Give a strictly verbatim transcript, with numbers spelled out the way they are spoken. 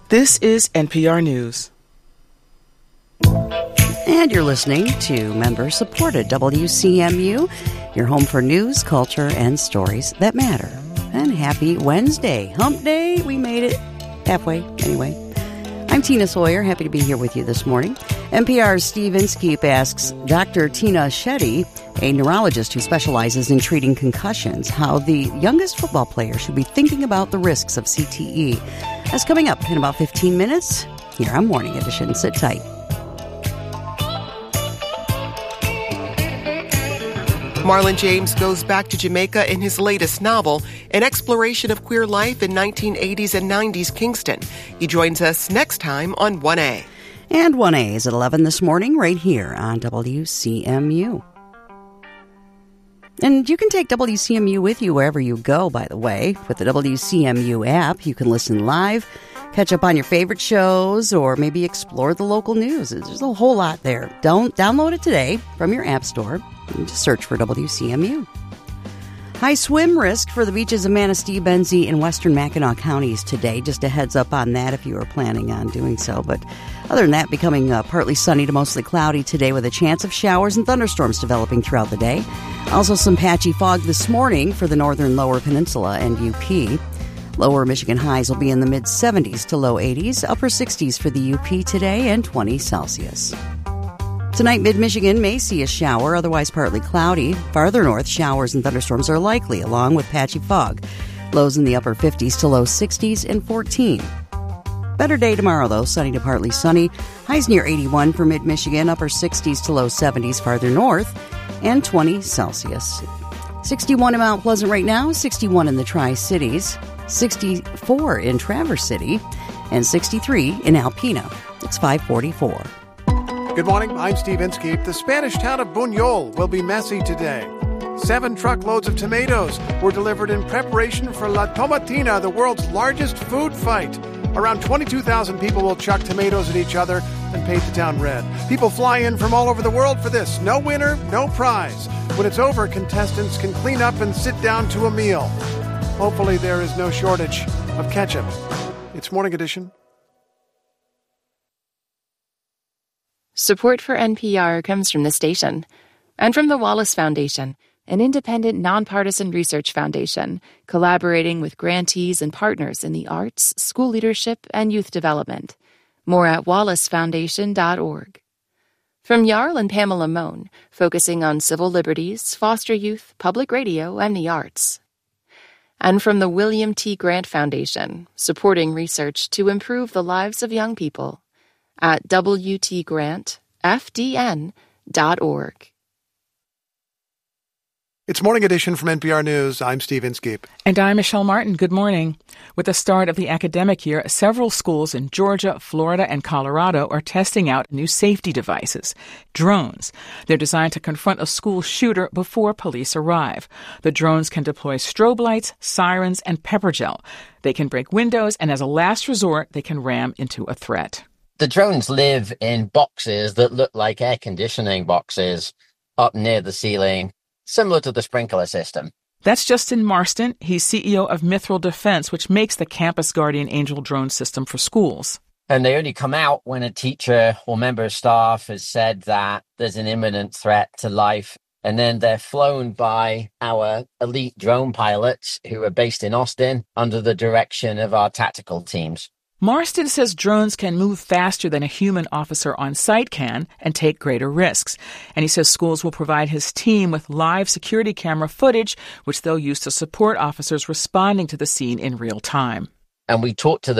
This is N P R News. And you're listening to member-supported W C M U, your home for news, culture, and stories that matter. And happy Wednesday. Hump Day. We made it halfway, anyway. I'm Tina Sawyer, happy to be here with you this morning. N P R's Steve Inskeep asks Doctor Tina Shetty, a neurologist who specializes in treating concussions, how the youngest football player should be thinking about the risks of C T E. That's coming up in about fifteen minutes here on Morning Edition. Sit tight. Marlon James goes back to Jamaica in his latest novel, an exploration of queer life in nineteen eighties and nineties Kingston. He joins us next time on one A. And one A is at eleven this morning right here on W C M U. And you can take W C M U with you wherever you go, by the way. With the W C M U app, you can listen live, catch up on your favorite shows, or maybe explore the local news. There's a whole lot there. Don't download it today from your app store. And just search for W C M U. High swim risk for the beaches of Manistee, Benzie, and western Mackinac counties today. Just a heads up on that if you were planning on doing so. But other than that, becoming uh, partly sunny to mostly cloudy today with a chance of showers and thunderstorms developing throughout the day. Also some patchy fog this morning for the northern lower peninsula and U P. Lower Michigan highs will be in the mid-seventies to low eighties, upper sixties for the U P today, and twenty Celsius. Tonight, mid-Michigan may see a shower, otherwise partly cloudy. Farther north, showers and thunderstorms are likely, along with patchy fog. Lows in the upper fifties to low sixties and fourteen. Better day tomorrow, though, sunny to partly sunny. Highs near eighty-one for mid-Michigan, upper sixties to low seventies farther north, and twenty Celsius. sixty-one in Mount Pleasant right now, sixty-one in the Tri-Cities, sixty-four in Traverse City, and sixty-three in Alpena. It's five forty-four. Good morning, I'm Steve Inskeep. The Spanish town of Buñol will be messy today. Seven truckloads of tomatoes were delivered in preparation for La Tomatina, the world's largest food fight. Around twenty-two thousand people will chuck tomatoes at each other and paint the town red. People fly in from all over the world for this. No winner, no prize. When it's over, contestants can clean up and sit down to a meal. Hopefully there is no shortage of ketchup. It's Morning Edition. Support for N P R comes from the station and from the Wallace Foundation, an independent, nonpartisan research foundation collaborating with grantees and partners in the arts, school leadership, and youth development. More at wallace foundation dot org. From Jarl and Pamela Mohn, focusing on civil liberties, foster youth, public radio, and the arts. And from the William T. Grant Foundation, supporting research to improve the lives of young people. At w t grant f d n dot org. It's Morning Edition from N P R News. I'm Steve Inskeep. And I'm Michelle Martin. Good morning. With the start of the academic year, several schools in Georgia, Florida, and Colorado are testing out new safety devices, drones. They're designed to confront a school shooter before police arrive. The drones can deploy strobe lights, sirens, and pepper gel. They can break windows, and as a last resort, they can ram into a threat. The drones live in boxes that look like air conditioning boxes up near the ceiling, similar to the sprinkler system. That's Justin Marston. He's C E O of Mithril Defense, which makes the Campus Guardian Angel drone system for schools. And they only come out when a teacher or member of staff has said that there's an imminent threat to life. And then they're flown by our elite drone pilots who are based in Austin under the direction of our tactical teams. Marston says drones can move faster than a human officer on site can and take greater risks. And he says schools will provide his team with live security camera footage, which they'll use to support officers responding to the scene in real time. And we talk to them